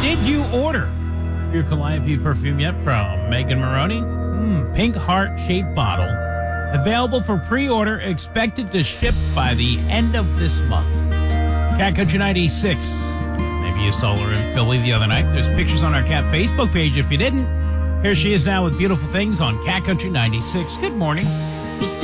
Did you order your Calliope perfume yet from Megan Maroney? Pink heart-shaped bottle. Available for pre-order. Expected to ship by the end of this month. Cat Country 96. Maybe you saw her in Philly the other night. There's pictures on our Cat Facebook page if you didn't. Here she is now with Beautiful Things on Cat Country 96. Good morning.